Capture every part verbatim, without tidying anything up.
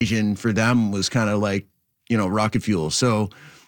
occasion for them was kind of like, you know, rocket fuel. So,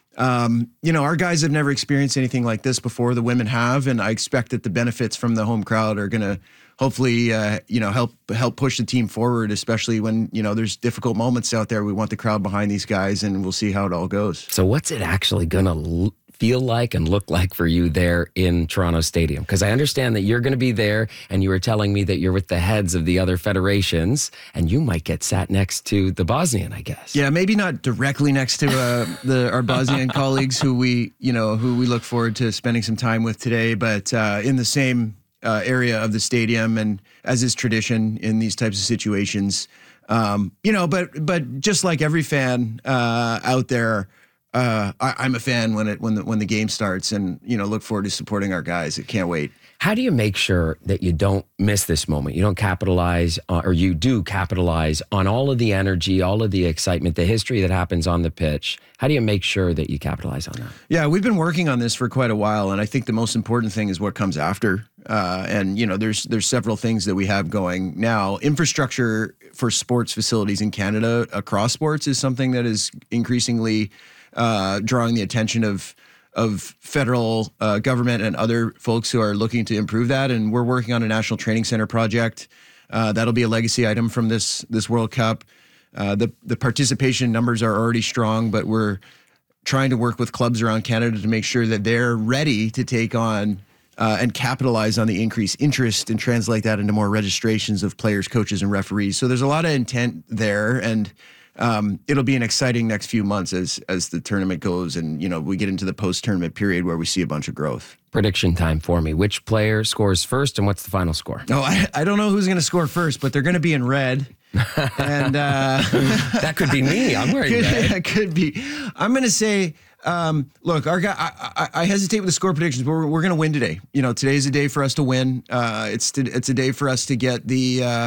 um, you know, our guys have never experienced anything like this before. The women have, and I expect that the benefits from the home crowd are going to hopefully, uh, you know, help help push the team forward, especially when, you know, there's difficult moments out there. We want the crowd behind these guys, and we'll see how it all goes. So what's it actually going to l- feel like and look like for you there in Toronto Stadium? Because I understand that you're going to be there, and you were telling me that you're with the heads of the other federations, and you might get sat next to the Bosnian, I guess. Yeah, maybe not directly next to uh, the our Bosnian colleagues who we, you know, who we look forward to spending some time with today, but uh, in the same Uh, area of the stadium, and as is tradition in these types of situations, um, you know, but but just like every fan uh, out there, uh, I, I'm a fan when it when the when the game starts, and you know, look forward to supporting our guys. I can't wait. How do you make sure that you don't miss this moment? You don't capitalize, uh, or you do capitalize on all of the energy, all of the excitement, the history that happens on the pitch. How do you make sure that you capitalize on that? Yeah, we've been working on this for quite a while, and I think the most important thing is what comes after. Uh, and you know, there's there's several things that we have going now. Infrastructure for sports facilities in Canada across sports is something that is increasingly uh, drawing the attention of. of federal uh, government and other folks who are looking to improve that. And we're working on a national training center project. Uh, that'll be a legacy item from this this World Cup. Uh, the, the participation numbers are already strong, but we're trying to work with clubs around Canada to make sure that they're ready to take on uh, and capitalize on the increased interest and translate that into more registrations of players, coaches, and referees. So there's a lot of intent there, and Um, it'll be an exciting next few months as as the tournament goes, and you know, we get into the post-tournament period where we see a bunch of growth. Prediction time for me. Which player scores first, and what's the final score? Oh, I, I don't know who's going to score first, but they're going to be in red. and uh, That could be me. I'm wearing could, red. It could be. I'm going to say, um, look, our guy. I, I, I hesitate with the score predictions, but we're, we're going to win today. You know, today's a day for us to win. Uh, it's to, it's a day for us to get the. Uh,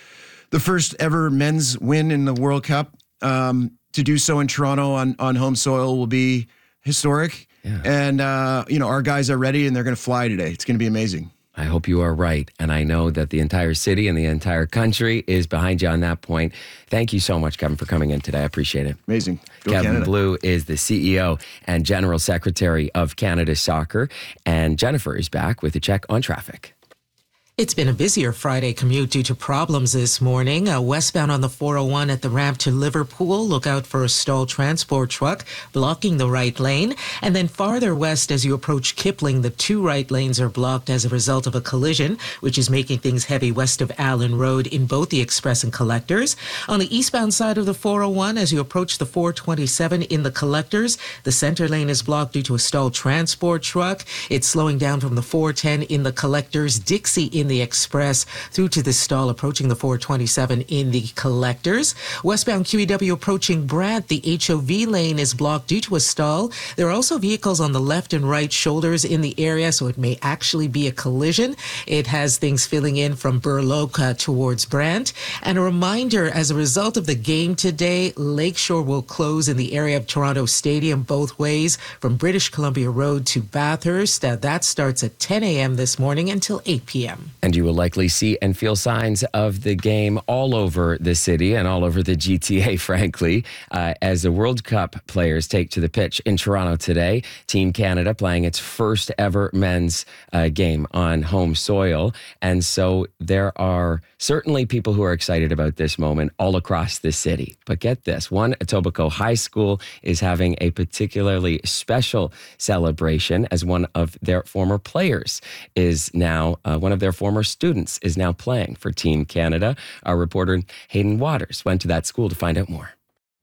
The first ever men's win in the World Cup. Um, to do so in Toronto on, on home soil will be historic. Yeah. And, uh, you know, our guys are ready, and they're going to fly today. It's going to be amazing. I hope you are right. And I know that the entire city and the entire country is behind you on that point. Thank you so much, Kevin, for coming in today. I appreciate it. Amazing. Go Kevin Canada. Blue is the C E O and General Secretary of Canada Soccer. And Jennifer is back with a check on traffic. It's been a busier Friday commute due to problems this morning. Uh, westbound on the four oh one at the ramp to Liverpool, look out for a stalled transport truck blocking the right lane. And then farther west as you approach Kipling, the two right lanes are blocked as a result of a collision, which is making things heavy west of Allen Road in both the express and collectors. On the eastbound side of the four oh one, as you approach the four twenty-seven in the collectors, the center lane is blocked due to a stalled transport truck. It's slowing down from the four ten in the collectors, Dixie in the express through to the stall approaching the four twenty-seven in the collectors. Westbound Q E W approaching Brant, the H O V lane is blocked due to a stall. There are also vehicles on the left and right shoulders in the area, so it may actually be a collision. It has things filling in from Burloak uh, towards Brant. And a reminder, as a result of the game today, Lakeshore will close in the area of Toronto Stadium both ways from British Columbia Road to Bathurst. Uh, that starts at ten a.m. this morning until eight p.m. And you will likely see and feel signs of the game all over the city and all over the G T A, frankly, uh, as the World Cup players take to the pitch in Toronto today. Team Canada playing its first ever men's uh, game on home soil. And so there are certainly people who are excited about this moment all across the city. But get this, one Etobicoke High School is having a particularly special celebration as one of their former players is now, uh, one of their former students is now playing for Team Canada. Our reporter Hayden Waters went to that school to find out more.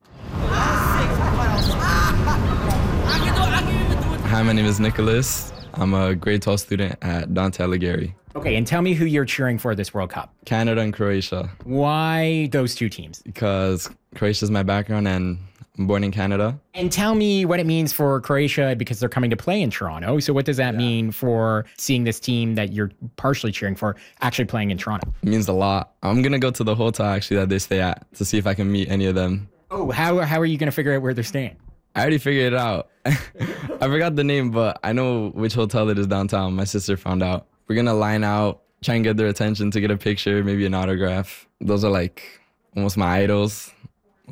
Hi, my name is Nicholas. I'm a grade twelve student at Dante Alighieri. Okay, and tell me who you're cheering for this World Cup. Canada and Croatia. Why those two teams? Because Croatia's my background and I'm born in Canada. And tell me what it means for Croatia because they're coming to play in Toronto. So what does that yeah. mean for seeing this team that you're partially cheering for actually playing in Toronto? It means a lot. I'm going to go to the hotel actually that they stay at to see if I can meet any of them. Oh, how, how are you going to figure out where they're staying? I already figured it out. I forgot the name, but I know which hotel it is downtown. My sister found out. We're going to line out, try and get their attention to get a picture, maybe an autograph. Those are like almost my idols.